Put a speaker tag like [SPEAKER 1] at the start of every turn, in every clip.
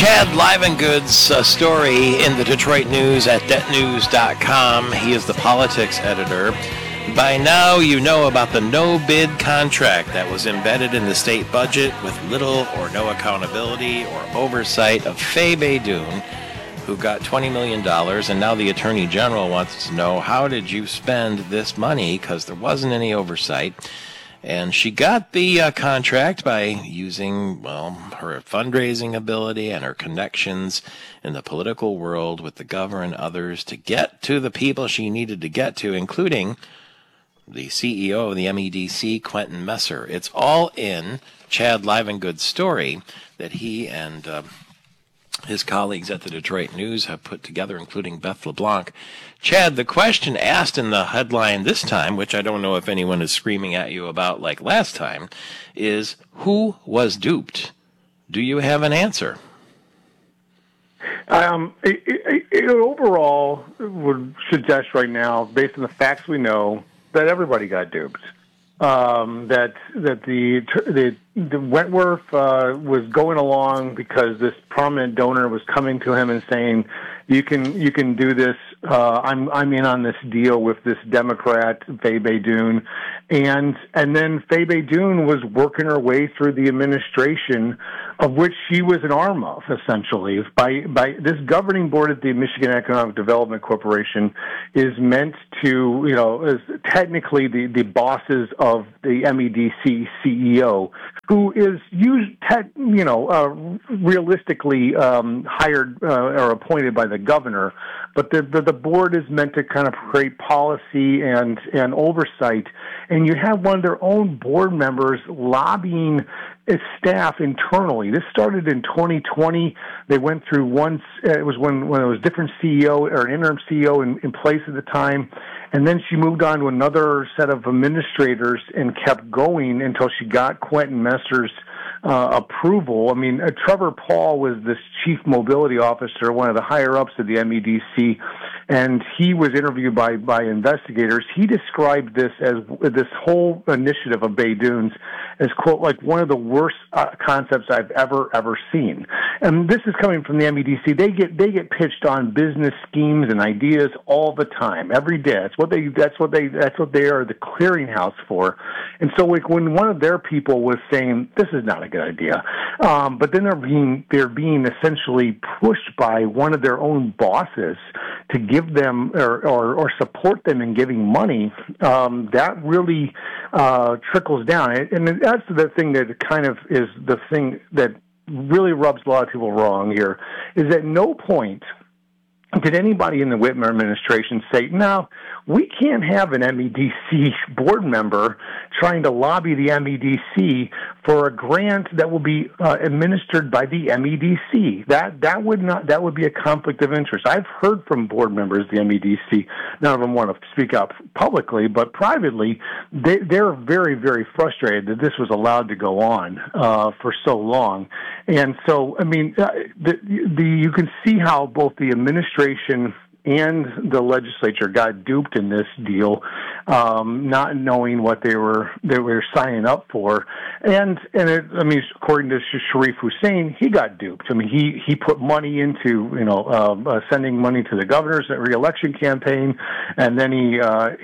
[SPEAKER 1] Chad Livengood's story in the Detroit News at DetNews.com. He is the politics editor. By now, you know about the no-bid contract that was embedded in the state budget with little or no accountability or oversight of Faye Baydoun, who got $20 million, and now the Attorney General wants to know, how did you spend this money? Because there wasn't any oversight. And she got the contract by using, her fundraising ability and her connections in the political world with the governor and others to get to the people she needed to get to, including the CEO of the MEDC, Quentin Messer. It's all in Chad Livengood's story that he and his colleagues at the Detroit News have put together, including Beth LeBlanc. Chad, the question asked in the headline this time, which I don't know if anyone is screaming at you about like last time, is who was duped? Do you have an answer?
[SPEAKER 2] Overall, would suggest right now, based on the facts we know, that everybody got duped. That the Wentworth was going along because this prominent donor was coming to him and saying, you can do this. I'm in on this deal with this Democrat, Faye Baydoun, and then Faye Baydoun was working her way through the administration, of which she was an arm of, essentially. By this governing board at the Michigan Economic Development Corporation is meant to, is technically the bosses of the MEDC CEO, who is realistically hired or appointed by the governor, but the board is meant to kind of create policy and oversight, and you have one of their own board members lobbying its staff internally. This started in 2020. They went through it was when it was different CEO or an interim CEO in place at the time, and then she moved on to another set of administrators and kept going until she got Quentin Messer's approval. I mean, Trevor Paul was this chief mobility officer, one of the higher ups of the MEDC, and he was interviewed by investigators. He described this whole initiative of Baydoun's as, quote, like one of the worst concepts I've ever seen. And this is coming from the MEDC. They get pitched on business schemes and ideas all the time, every day. That's what they are the clearinghouse for. And so, like, when one of their people was saying this is not a good idea, but then they're being essentially pushed by one of their own bosses to give them or support them in giving money, that really trickles down. And that's the thing that kind of is the thing that really rubs a lot of people wrong here, is at no point did anybody in the Whitmer administration say, no, we can't have an MEDC board member trying to lobby the MEDC for a grant that will be administered by the MEDC. That would be a conflict of interest. I've heard from board members of the MEDC. None of them want to speak up publicly, but privately, they're very, very frustrated that this was allowed to go on for so long. And so, I mean, you can see how both the administration and the legislature got duped in this deal, not knowing what they were signing up for, and according to Sharif Hussein, he got duped. I mean, he put money into sending money to the governor's re-election campaign, and then he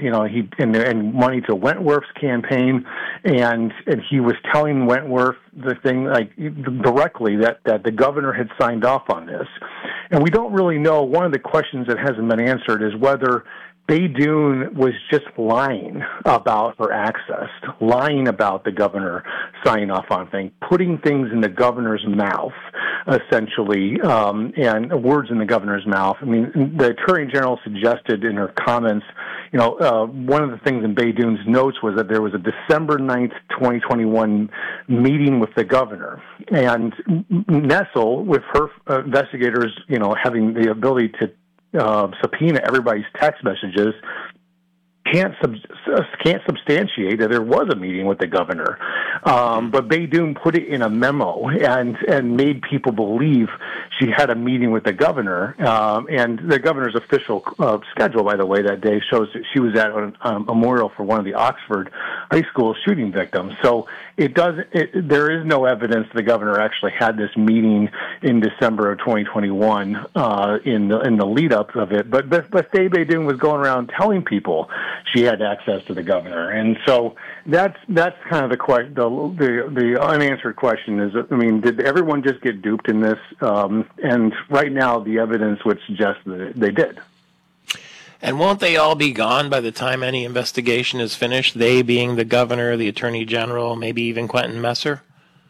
[SPEAKER 2] money to Wentworth's campaign, and he was telling Wentworth the thing directly that the governor had signed off on this. And we don't really know. One of the questions that hasn't been answered is whether Baydoun was just lying about her access, lying about the governor signing off on things, putting things in the governor's mouth, essentially, and words in the governor's mouth. I mean, the Attorney General suggested in her comments, one of the things in Baydoun's notes was that there was a December 9th, 2021 meeting with the governor. And Nessel, with her investigators, having the ability to subpoena everybody's text messages, can't substantiate that there was a meeting with the governor. But Baydoun put it in a memo and made people believe she had a meeting with the governor, and the governor's official schedule, by the way, that day shows that she was at a memorial for one of the Oxford high school shooting victims. So there is no evidence the governor actually had this meeting in December of 2021 in the lead up of it. But Faye Beydoun was going around telling people she had access to the governor, and so that's kind of the unanswered question is, I mean, did everyone just get duped in this? And right now, the evidence would suggest that they did.
[SPEAKER 1] And won't they all be gone by the time any investigation is finished? They being the governor, the attorney general, maybe even Quentin Messer?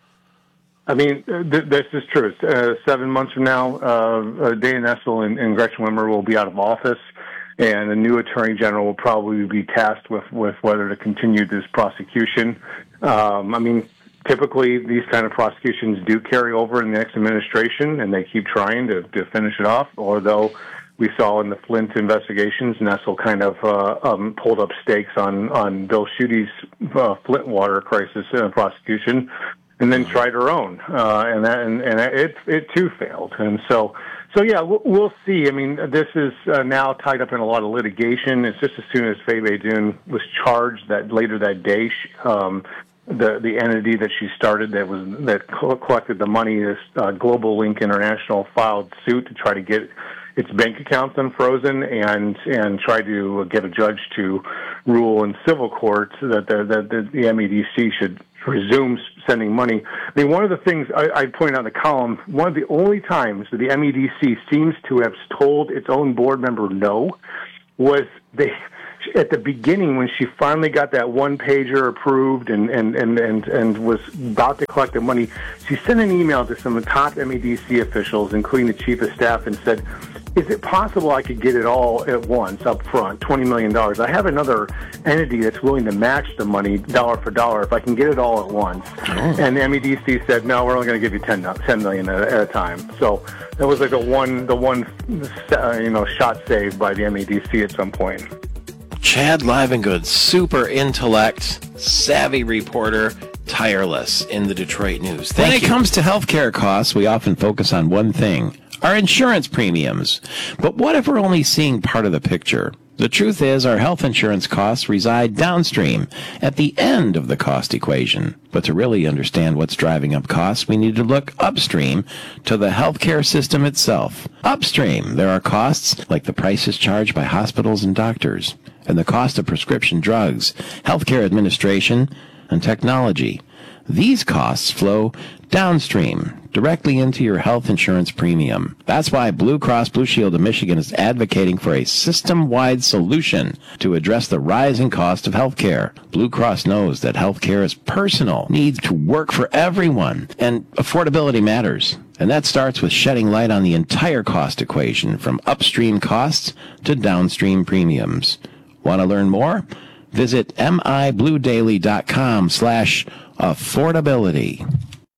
[SPEAKER 2] I mean, this is true. 7 months from now, Dana Nessel and Gretchen Whitmer will be out of office, and a new attorney general will probably be tasked with whether to continue this prosecution. I mean, typically these kind of prosecutions do carry over in the next administration, and they keep trying to finish it off, although we saw in the Flint investigations, Nessel kind of pulled up stakes on Bill Schuette's Flint water crisis prosecution, and then tried her own, and it too failed. And so yeah, we'll see. I mean, this is now tied up in a lot of litigation. It's just as soon as Faye Beydoun was charged that later that day, the entity that she started that collected the money, this Global Link International, filed suit to try to get its bank accounts unfrozen and try to get a judge to rule in civil court that the MEDC should resume sending money. I mean, one of the things I point out in the column, one of the only times that the MEDC seems to have told its own board member no was at the beginning when she finally got that one-pager approved and was about to collect the money. She sent an email to some of the top MEDC officials, including the chief of staff, and said, is it possible I could get it all at once up front, $20 million? I have another entity that's willing to match the money dollar for dollar if I can get it all at once. Oh. And the MEDC said, no, we're only going to give you $10 million at a time. So that was like the one shot saved by the MEDC at some point.
[SPEAKER 1] Chad Livengood, super intellect, savvy reporter, tireless in the Detroit News.
[SPEAKER 3] When it comes to healthcare costs, we often focus on one thing, our insurance premiums. But what if we're only seeing part of the picture? The truth is, our health insurance costs reside downstream, at the end of the cost equation. But to really understand what's driving up costs, we need to look upstream to the healthcare system itself. Upstream, there are costs like the prices charged by hospitals and doctors, and the cost of prescription drugs, healthcare administration, and technology. These costs flow downstream, directly into your health insurance premium. That's why Blue Cross Blue Shield of Michigan is advocating for a system-wide solution to address the rising cost of healthcare. Blue Cross knows that healthcare is personal, needs to work for everyone, and affordability matters. And that starts with shedding light on the entire cost equation, from upstream costs to downstream premiums. Want to learn more? Visit mibluedaily.com/affordability.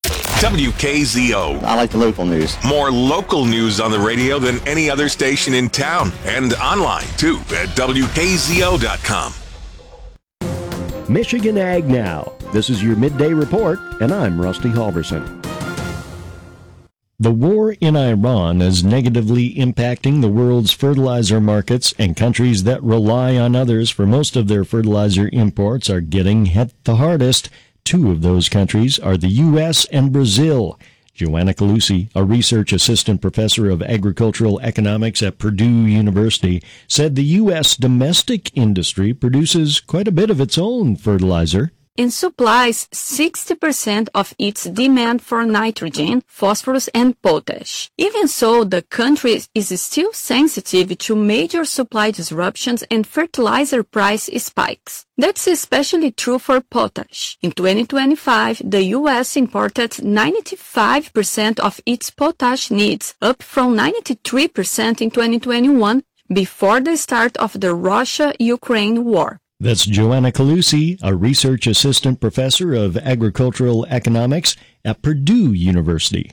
[SPEAKER 4] WKZO.
[SPEAKER 5] I like the local news.
[SPEAKER 4] More local news on the radio than any other station in town. And online, too, at WKZO.com.
[SPEAKER 6] Michigan Ag Now. This is your midday report, and I'm Rusty Halverson. The war in Iran is negatively impacting the world's fertilizer markets, and countries that rely on others for most of their fertilizer imports are getting hit the hardest. Two of those countries are the U.S. and Brazil. Joanna Calusi, a research assistant professor of agricultural economics at Purdue University, said the U.S. domestic industry produces quite a bit of its own fertilizer.
[SPEAKER 7] and supplies 60% of its demand for nitrogen, phosphorus, and potash. Even so, the country is still sensitive to major supply disruptions and fertilizer price spikes. That's especially true for potash. In 2025, the U.S. imported 95% of its potash needs, up from 93% in 2021, before the start of the Russia-Ukraine war.
[SPEAKER 6] That's Joanna Calusi, a research assistant professor of agricultural economics at Purdue University.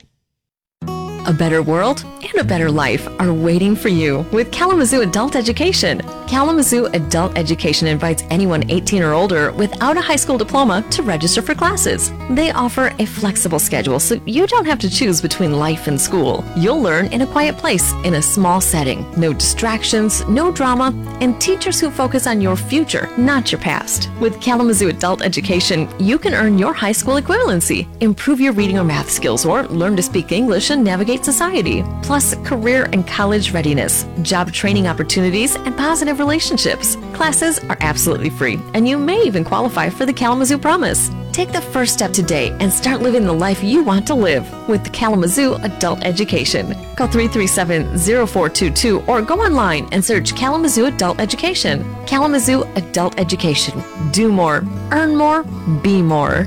[SPEAKER 8] A better world and a better life are waiting for you with Kalamazoo Adult Education.
[SPEAKER 5] Kalamazoo Adult Education invites anyone 18 or older without a high school diploma to register for classes. They offer a flexible schedule so you don't have to choose between life and school. You'll learn in a quiet place, in a small setting. No distractions, no drama, and teachers who focus on your future, not your past. With Kalamazoo Adult Education, you can earn your high school equivalency, improve your reading or math skills, or learn to speak English and navigate society. Plus, career and college readiness, job training opportunities, and positive relationships. Classes are absolutely free, and you may even qualify for the Kalamazoo Promise. Take the first step today and start living the life you want to live with the Kalamazoo Adult Education. Call 337-0422 or go online and search Kalamazoo Adult Education. Kalamazoo Adult Education. Do more, earn more, be more.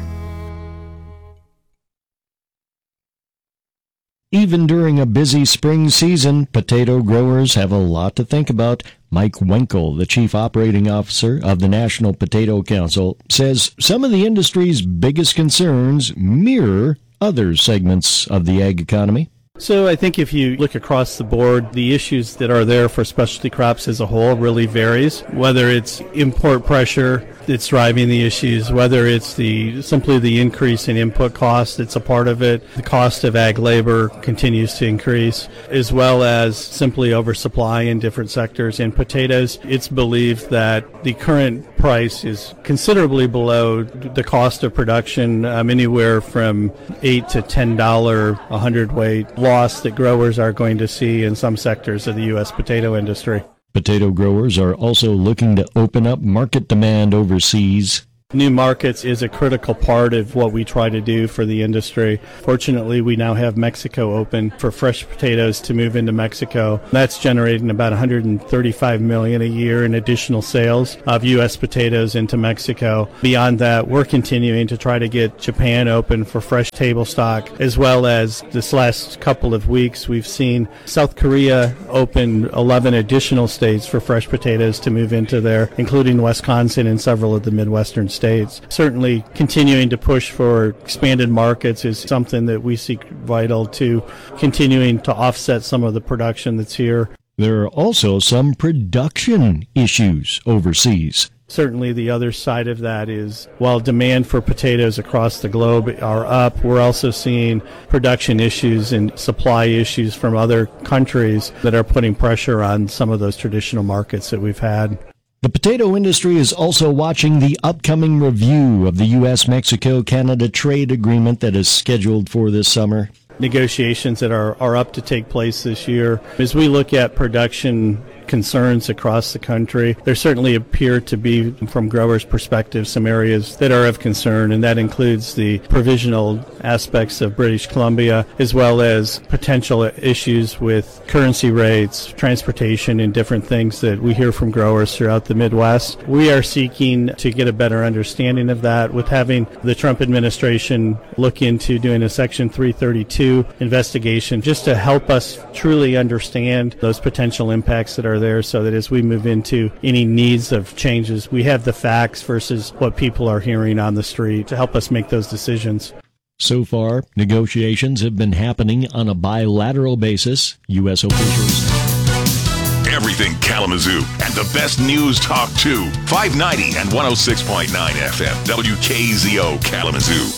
[SPEAKER 6] Even during a busy spring season, potato growers have a lot to think about. Mike Wenkel, the Chief Operating Officer of the National Potato Council, says some of the industry's biggest concerns mirror other segments of the ag economy.
[SPEAKER 8] So I think if you look across the board, the issues that are there for specialty crops as a whole really varies, whether it's import pressure that's driving the issues, whether it's simply the increase in input costs that's a part of it, the cost of ag labor continues to increase, as well as simply oversupply in different sectors. In potatoes, it's believed that the current price is considerably below the cost of production, anywhere from $8 to $10 a hundredweight loss that growers are going to see in some sectors of the U.S. potato industry.
[SPEAKER 6] Potato growers are also looking to open up market demand overseas.
[SPEAKER 8] New markets is a critical part of what we try to do for the industry. Fortunately, we now have Mexico open for fresh potatoes to move into Mexico. That's generating about $135 million a year in additional sales of U.S. potatoes into Mexico. Beyond that, we're continuing to try to get Japan open for fresh table stock, as well as this last couple of weeks, we've seen South Korea open 11 additional states for fresh potatoes to move into there, including Wisconsin and several of the Midwestern states. Certainly continuing to push for expanded markets is something that we see vital to continuing to offset some of the production that's here.
[SPEAKER 6] There are also some production issues overseas.
[SPEAKER 8] Certainly the other side of that is, while demand for potatoes across the globe are up, we're also seeing production issues and supply issues from other countries that are putting pressure on some of those traditional markets that we've had.
[SPEAKER 6] The potato industry is also watching the upcoming review of the U.S.-Mexico-Canada trade agreement that is scheduled for this summer.
[SPEAKER 8] Negotiations that are up to take place this year. As we look at production concerns across the country, there certainly appear to be, from growers' perspective, some areas that are of concern, and that includes the provisional aspects of British Columbia, as well as potential issues with currency rates, transportation, and different things that we hear from growers throughout the Midwest. We are seeking to get a better understanding of that with having the Trump administration look into doing a Section 332 investigation, just to help us truly understand those potential impacts that are there, so that as we move into any needs of changes, we have the facts versus what people are hearing on the street to help us make those decisions.
[SPEAKER 6] So far, negotiations have been happening on a bilateral basis. U.S. officials.
[SPEAKER 4] Everything Kalamazoo and the best news talk too. 590 and 106.9 FM. WKZO Kalamazoo.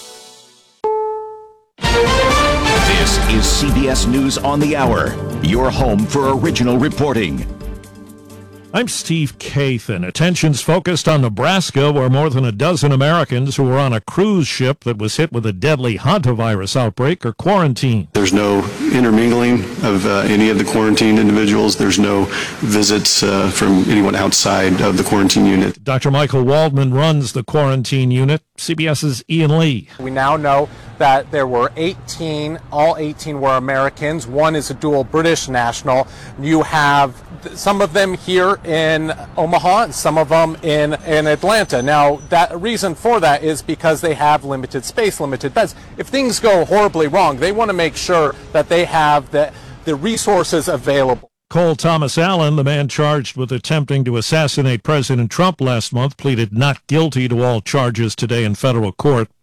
[SPEAKER 9] This is CBS News on the Hour, your home for original reporting.
[SPEAKER 10] I'm Steve Kathan. Attention's focused on Nebraska, where more than a dozen Americans who were on a cruise ship that was hit with a deadly hantavirus outbreak are quarantined.
[SPEAKER 11] There's no intermingling of any of the quarantined individuals. There's no visits from anyone outside of the quarantine unit.
[SPEAKER 10] Dr. Michael Waldman runs the quarantine unit. CBS's Ian Lee.
[SPEAKER 12] We now know that there were 18, all 18 were Americans. One is a dual British national. You have some of them here in Omaha and some of them in Atlanta. Now, that reason for that is because they have limited space, limited beds. If things go horribly wrong, they want to make sure that they have the resources available.
[SPEAKER 10] Cole Thomas Allen, the man charged with attempting to assassinate President Trump last month, pleaded not guilty to all charges today in federal court.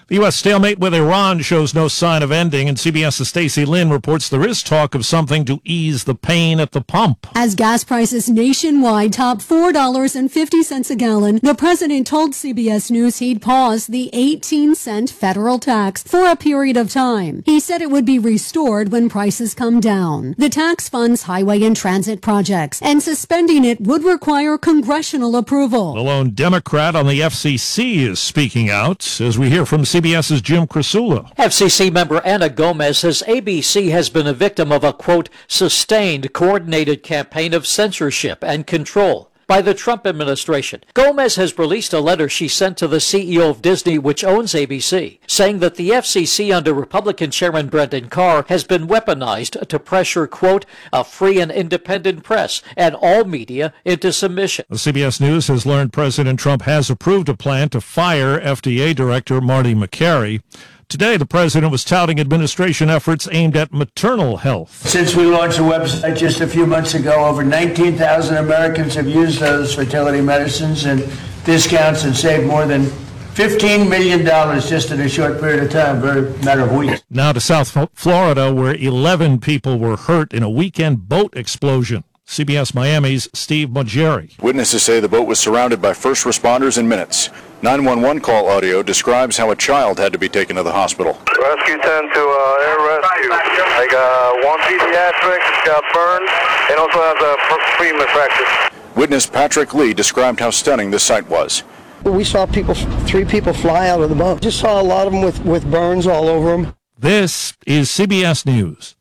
[SPEAKER 10] The U.S. stalemate with Iran shows no sign of ending, and CBS's Stacey Lynn reports there is talk of something to ease the pain at the pump.
[SPEAKER 13] As gas prices nationwide top $4.50 a gallon, the president told CBS News he'd pause the 18-cent federal tax for a period of time. He said it would be restored when prices come down. The tax funds highway and transit projects, and suspending it would require congressional approval.
[SPEAKER 10] The lone Democrat on the FCC is speaking out, as we hear from CBS's Jim Krasula.
[SPEAKER 14] FCC member Anna Gomez says ABC has been a victim of a, quote, sustained, coordinated campaign of censorship and control by the Trump administration. Gomez has released a letter she sent to the CEO of Disney, which owns ABC, saying that the FCC under Republican Chairman Brendan Carr has been weaponized to pressure, quote, a free and independent press and all media into submission.
[SPEAKER 10] CBS News has learned President Trump has approved a plan to fire FDA Director Marty Makary. Today, the president was touting administration efforts aimed at maternal health.
[SPEAKER 15] Since we launched the website just a few months ago, over 19,000 Americans have used those fertility medicines and discounts and saved more than $15 million just in a short period of time, very matter of weeks.
[SPEAKER 10] Now to South Florida, where 11 people were hurt in a weekend boat explosion. CBS Miami's Steve Mugeri.
[SPEAKER 16] Witnesses say the boat was surrounded by first responders in minutes. 911 call audio describes how a child had to be taken to the hospital.
[SPEAKER 17] Rescue 10 to air rescue. I got one pediatric, got burned, and also has a femur fracture.
[SPEAKER 16] Witness Patrick Lee described how stunning the sight was.
[SPEAKER 18] We saw three people fly out of the boat. Just saw a lot of them with burns all over them.
[SPEAKER 10] This is CBS News.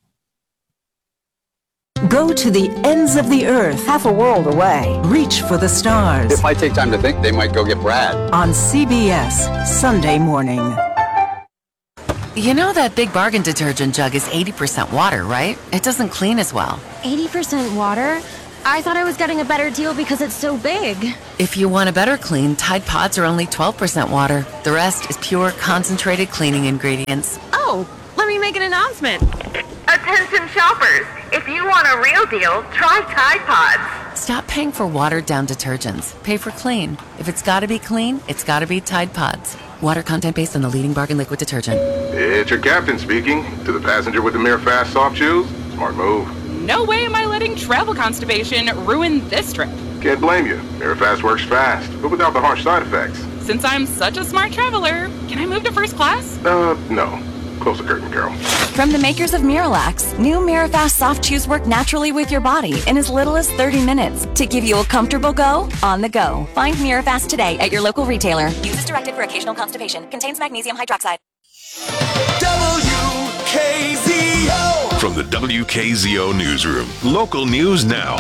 [SPEAKER 19] Go to the ends of the earth, half a world away. Reach for the stars.
[SPEAKER 20] It might take time to think. They might go get Brad.
[SPEAKER 19] On CBS, Sunday morning.
[SPEAKER 21] You know that Big Bargain detergent jug is 80% water, right? It doesn't clean as well.
[SPEAKER 22] 80% water? I thought I was getting a better deal because it's so big.
[SPEAKER 21] If you want a better clean, Tide Pods are only 12% water. The rest is pure, concentrated cleaning ingredients.
[SPEAKER 22] Oh, let me make an announcement. Attention shoppers, if you want a real deal, try Tide Pods.
[SPEAKER 21] Stop paying for watered-down detergents. Pay for clean. If it's got to be clean, it's got to be Tide Pods. Water content based on the leading bargain liquid detergent.
[SPEAKER 23] It's your captain speaking. To the passenger with the Mirror Fast soft shoes, smart move.
[SPEAKER 24] No way am I letting travel constipation ruin this trip.
[SPEAKER 23] Can't blame you. Mirror Fast works fast, but without the harsh side effects.
[SPEAKER 24] Since I'm such a smart traveler, can I move to first class?
[SPEAKER 23] No. Close the curtain, Carol.
[SPEAKER 25] From the makers of Miralax, new Mirafast soft chews work naturally with your body in as little as 30 minutes to give you a comfortable go on the go. Find Mirafast today at your local retailer. Use as directed for occasional constipation. Contains magnesium hydroxide.
[SPEAKER 4] WKZO! From the WKZO Newsroom, local news now.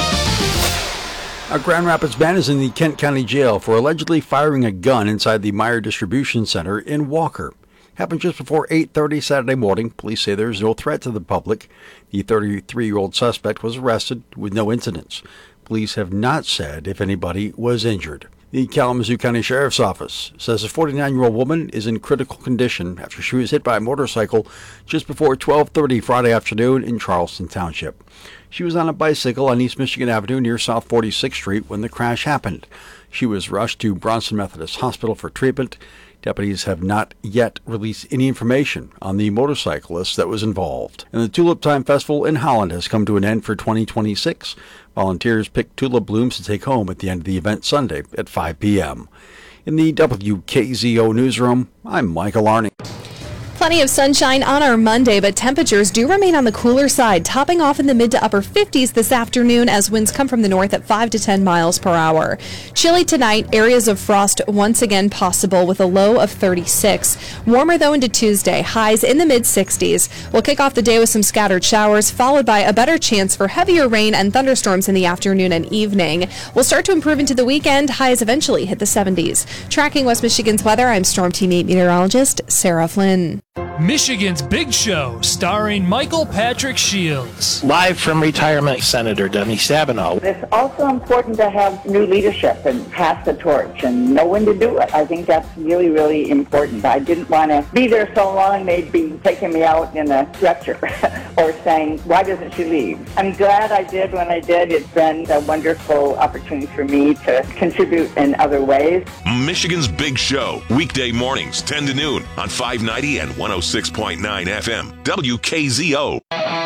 [SPEAKER 26] A Grand Rapids man is in the Kent County Jail for allegedly firing a gun inside the Meyer Distribution Center in Walker. Happened just before 8:30 Saturday morning. Police say there's no threat to the public. The 33-year-old suspect was arrested with no incidents. Police have not said if anybody was injured. The Kalamazoo County Sheriff's Office says a 49-year-old woman is in critical condition after she was hit by a motorcycle just before 12:30 Friday afternoon in Charleston Township. She was on a bicycle on East Michigan Avenue near South 46th Street when the crash happened. She was rushed to Bronson Methodist Hospital for treatment. Deputies have not yet released any information on the motorcyclist that was involved. And the Tulip Time Festival in Holland has come to an end for 2026. Volunteers pick tulip blooms to take home at the end of the event Sunday at 5 p.m. In the WKZO newsroom, I'm Michael Arney.
[SPEAKER 27] Plenty of sunshine on our Monday, but temperatures do remain on the cooler side, topping off in the mid to upper 50s this afternoon as winds come from the north at 5 to 10 miles per hour. Chilly tonight, areas of frost once again possible with a low of 36. Warmer though into Tuesday, highs in the mid 60s. We'll kick off the day with some scattered showers, followed by a better chance for heavier rain and thunderstorms in the afternoon and evening. We'll start to improve into the weekend, highs eventually hit the 70s. Tracking West Michigan's weather, I'm Storm Team 8 meteorologist Sarah Flynn.
[SPEAKER 1] Michigan's Big Show, starring Michael Patrick Shields.
[SPEAKER 2] Live from retirement, Senator Denny Stabenow.
[SPEAKER 3] It's also important to have new leadership and pass the torch and know when to do it. I think that's really, really important. I didn't want to be there so long they'd be taking me out in a stretcher or saying, why doesn't she leave? I'm glad I did when I did. It's been a wonderful opportunity for me to contribute in other ways.
[SPEAKER 4] Michigan's Big Show, weekday mornings, 10 to noon on 590 and 106.9 FM, WKZO.